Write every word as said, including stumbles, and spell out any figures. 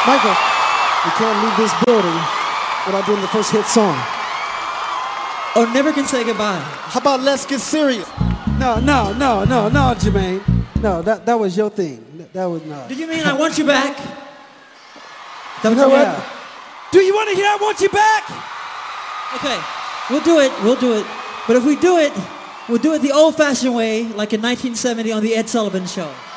Michael, you can't leave this building without doing the first hit song. Oh, never can say goodbye. How about Let's Get Serious? No, no, no, no, no, Jermaine. No, that, that was your thing. That, that was not. Did you mean I want you back? That You know what? what? Do you want to hear I Want You Back? Okay, we'll do it, we'll do it. But if we do it, we'll do it the old-fashioned way, like in nineteen seventy on the Ed Sullivan Show.